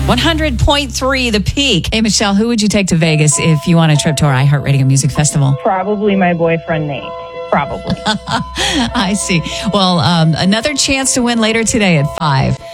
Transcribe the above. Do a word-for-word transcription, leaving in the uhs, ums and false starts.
one hundred point three, The Peak. Hey, Michelle, who would you take to Vegas if you want a trip to our iHeartRadio Music Festival? Probably my boyfriend, Nate. Probably. I see. Well, um, another chance to win later today at five.